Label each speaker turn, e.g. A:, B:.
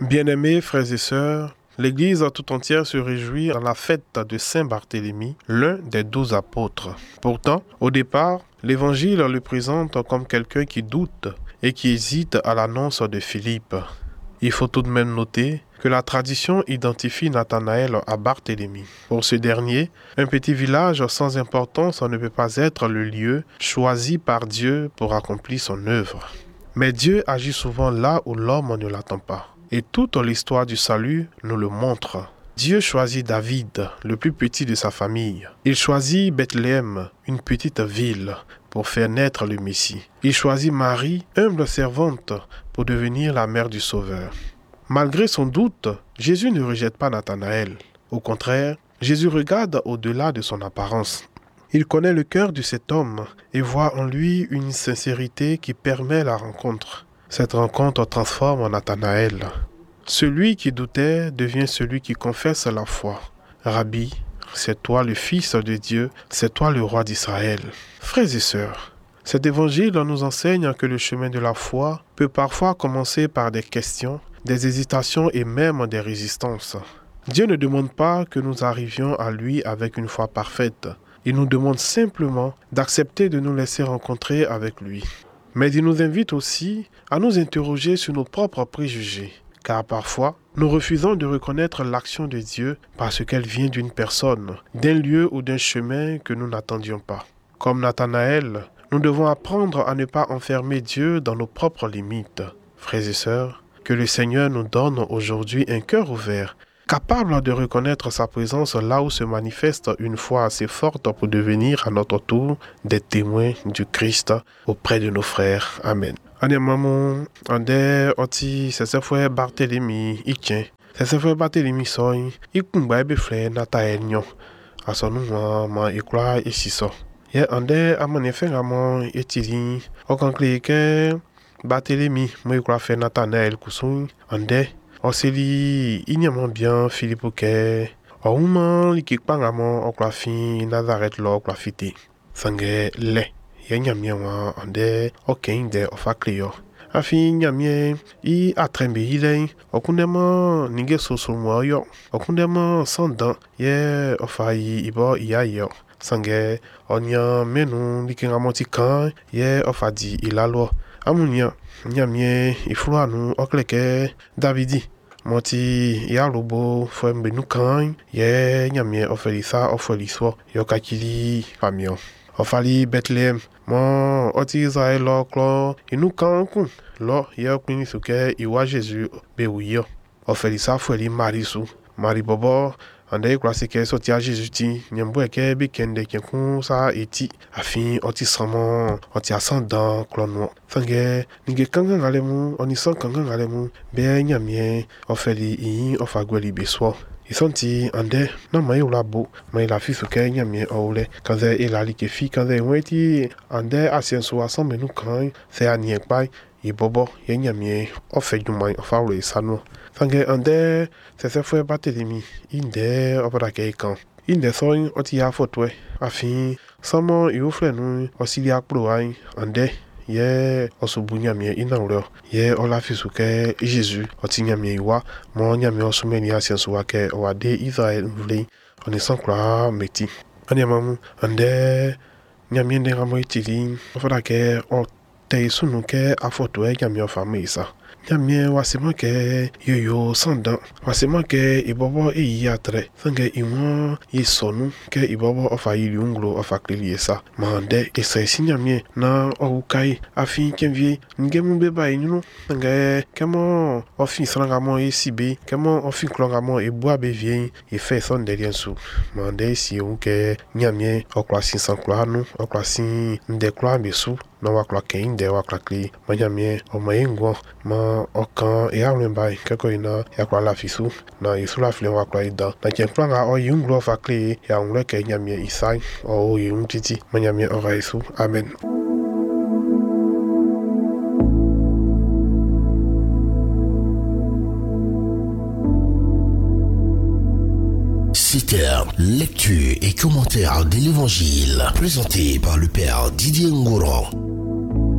A: Bien-aimés frères et sœurs, l'Église tout entière se réjouit à la fête de Saint Barthélemy, l'un des 12 apôtres. Pourtant, au départ, l'Évangile le présente comme quelqu'un qui doute et qui hésite à l'annonce de Philippe. Il faut tout de même noter que la tradition identifie Nathanaël à Barthélemy. Pour ce dernier, un petit village sans importance ne peut pas être le lieu choisi par Dieu pour accomplir son œuvre. Mais Dieu agit souvent là où l'homme ne l'attend pas. Et toute l'histoire du salut nous le montre. Dieu choisit David, le plus petit de sa famille. Il choisit Bethléem, une petite ville, pour faire naître le Messie. Il choisit Marie, humble servante, pour devenir la mère du Sauveur. Malgré son doute, Jésus ne rejette pas Nathanaël. Au contraire, Jésus regarde au-delà de son apparence. Il connaît le cœur de cet homme et voit en lui une sincérité qui permet la rencontre. Cette rencontre transforme Nathanaël. Celui qui doutait devient celui qui confesse la foi. Rabbi, c'est toi le Fils de Dieu, c'est toi le roi d'Israël. Frères et sœurs, cet évangile nous enseigne que le chemin de la foi peut parfois commencer par des questions, des hésitations et même des résistances. Dieu ne demande pas que nous arrivions à lui avec une foi parfaite. Il nous demande simplement d'accepter de nous laisser rencontrer avec lui. Mais il nous invite aussi à nous interroger sur nos propres préjugés, car parfois, nous refusons de reconnaître l'action de Dieu parce qu'elle vient d'une personne, d'un lieu ou d'un chemin que nous n'attendions pas. Comme Nathanaël, nous devons apprendre à ne pas enfermer Dieu dans nos propres limites. Frères et sœurs, que le Seigneur nous donne aujourd'hui un cœur ouvert, capable de reconnaître sa présence là où se manifeste une foi assez forte pour devenir à notre tour des témoins du Christ auprès de nos frères. Amen. Ane maman, ande oti sesefwe Barthélemy itien. Sesefwe Barthélemy soy, ikumba ebe frère Nathanaël nyon. Asonu ma ikla esiso. Ye ande amane fengamo etili okankle ke Barthélemy mo ikla frère Nathanaël kusun ande Oseli inyama bien Philippe ke Ouma likipangamo oklafi Nazareth lo oklafite sange le yenyamia wa ande okende ofakleyo afi nyamie I atrembe ile okundema ninge sosomo yo okundema sandan ye ofai ibo iyayo sange onya menu likingamoti kan ye ofadi ilalo amunya nyamie ifruanu okleke Davidi moti ya lobo fwembe nukan ye nyamie ofelisa ofeliswo yokakili famio ofali Bethlehem mo oti Israel oklo inukan kun lo ye okuni suke iwa Jésus bewuyo ofelisa fweli marisu mari bobo ande klasike sotia Jésus ti nyambo eke bekende kenkun sa eti afin oti samo oti ascendant klono sange ninge kanga ngalemu oni san kanga ngalemu be nyamie ofeli yi ofagweli beswo isonti ande na mai ulabo mai la fi suke nyamie ole kaze elali ke fi kaze weti ande asienso asambe nu kan se anie pai ibobo ye nyamie ofejumai ofawle sanu sange ande sesefwe Barthélemy inde obrake kan inde soin oti ya fotwe afin samo iuflenu osilia proai ande ye osubunyamie inawlo ye olafisuke Jésus otinyamie iwa mo nyamie osumeni asienso wake owade Israel vle oni sankra meti anyamamu ande nyamie ndengamo itili obrake o te sunuke afotwe nyamie ofamisa nyamie wasema ke yoyo sandan wasema ke ibobo iyatre sange iwo yesonu ke ibobo ofayili unglo ofakliliesa mande esesi nyamie na oukai afin kenvie ngemu beba inu sange kemo ofin sangamo esibe kemo ofin klongamo eboa bevie efe son deliensu mande si unke nyamie oklasi sanklanu oklasi ndekla besu na wakla keinde wakla kli manyamie omayengo ma okan e amlembai kako ina yakla la fisu na isula fle wakla ida na kenplanga o yunglo fakli ya ungle ke nyamie isai o yungtiti manyamie oraisu amen.
B: Citer, lecture et commentaire de l'Évangile présenté par le Père Didier Ngouran.